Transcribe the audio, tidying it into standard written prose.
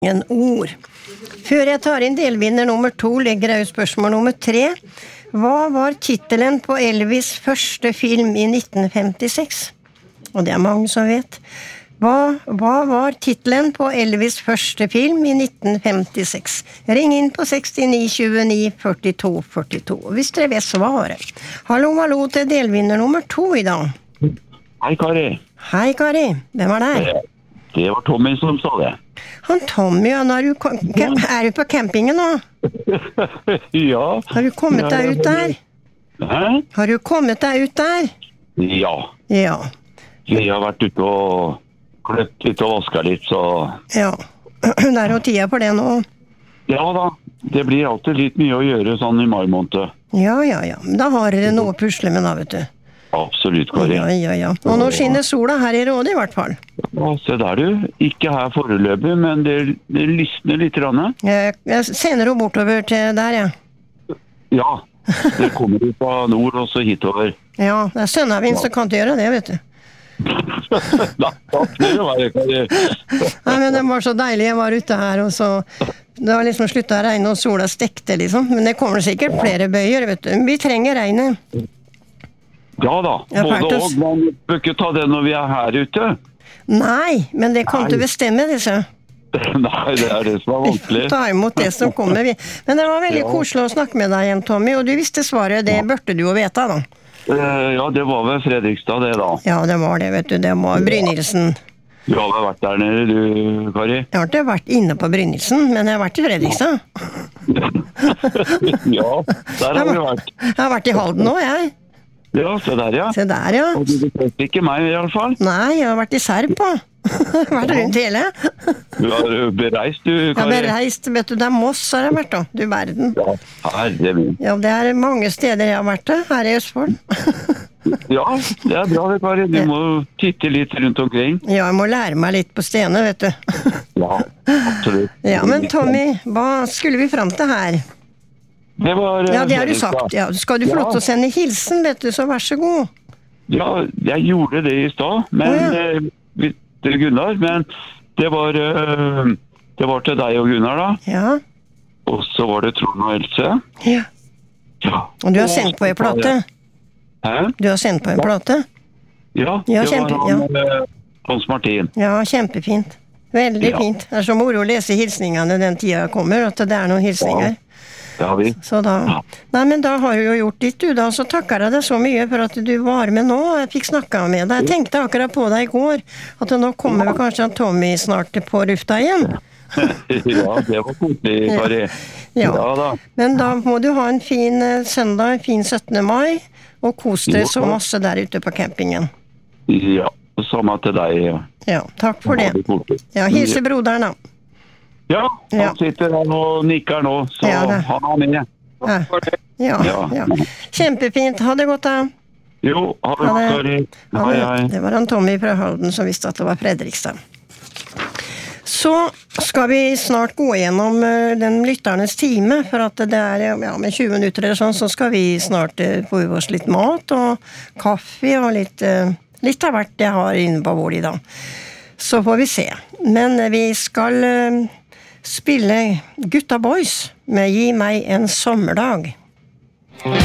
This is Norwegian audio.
En ord. Før jeg tar inn delvinner nummer 2, legger jeg ut spørsmål nummer 3. Hva var titelen på Elvis' første film i 1956? Og det mange som vet. Hva var titelen på Elvis' første film i 1956? Ring inn på 69 29 42 42, hvis dere vet svaret. Hallo til delvinner nummer 2 i dag. Hei, Kari. Hei, Kari. Hvem var der? Det var Tommy som sa det. Han Tommy, er du på campingen nå? Ja. Har du kommet deg ut der? Hæ? Har du kommet deg ut der? Ja. Ja. Vi har vært ute og kløpt litt og vasket litt, så... Ja, det er jo tida for det nå. Ja da, det blir alltid litt mye å gjøre sånn i mai måned. Ja. Da har dere noe å pusle med da, vet du. Absolutt, Kari. Ja. Og nå skinner sola her i Rådet i hvert fall. Ja, se der du. Ikke her foreløpig, men det lysner litt grann. Jeg sender jo bortover til der, ja. Ja, det kommer ut fra nord og så hitover. Ja, det er sønnavind, så kan du gjøre det, vet du. Da kan det være, Kari. Nei, men det var så deilig, jeg var ute her, og så... Det var liksom sluttet å regne, og sola stekte, liksom. Men det kommer sikkert flere bøyer, vet du. Vi trenger regnet. Ja da, både og, men vi bør ikke ta det når vi er her ute. Nei, men det kan du bestemme, disse. Nei, det er det som er vanskelig. Ta imot det som kommer. Men det var veldig koselig å snakke med deg igjen, Tommy, og du visste svaret, det burde du jo vite da. Ja, det var ved Fredrikstad det da. Ja, det var det, vet du, det var Brynildsen. Du har vel vært der nede, du, Kari? Jeg har ikke vært inne på Brynildsen, men jeg har vært i Fredrikstad. Ja, der har vi vært. Jeg har vært i Halden nå, jeg. Ja, se der, ja. Se der, ja. Og du vet ikke meg i alle fall. Nei, jeg har vært i Serb på. Vært rundt hele. Du har bereist, du, Kari. Jeg har bereist, vet du, det er Moss har jeg vært da. Du verden. Ja, herre min. Ja, det er mange steder jeg har vært da, her i Østfold. Ja, det er bra det, Kari. Du må titte litt rundt omkring. Ja, jeg må lære meg litt på stedene, vet du. Ja, absolutt. Ja, men Tommy, hva skulle vi frem til her? Det var... Ja, det har du sagt. Ja, skal du få lov til å sende hilsen, vet du, så vær så god. Ja, jeg gjorde det i sted, men til Gunnar, men det var til deg og Gunnar da. Ja. Og så var det Trond og Else. Ja. Ja. Og du har sendt på en plate? Hæ? Du har sendt på en plate? Ja, Ja, det var Hans Martin. Ja, kjempefint. Veldig fint. Det er så moro å lese hilsningene den tida kommer, at det er noen hilsninger. Ja, vi. Så da... Nei, men da har du jo gjort ditt, du da, så takker jeg deg så mye for at du var med nå, og jeg fikk snakket med deg. Jeg tenkte akkurat på deg i går, at nå kommer vel kanskje Tommy snart på lufta igjen. Ja, det var koselig, Kari. Ja da. Men da må du ha en fin søndag, en fin 17. mai, og kos deg så masse der ute på campingen. Ja, samme til deg. Ja, takk for det. Ja, hilse broderen da. Ja, han sitter her og nikker nå, så han er med. Ja. Kjempefint. Ha det godt da. Jo, ha det godt, Kari. Hei. Det var han Tommy fra Halden som visste at det var Fredrikstad. Så skal vi snart gå gjennom den lytternes time, for at det er med 20 minutter eller sånn, så skal vi snart få i oss litt mat og kaffe og litt av hvert jeg har inne på vår i dag. Så får vi se. Men vi skal... spille Gutta Boys med Gi meg en sommerdag.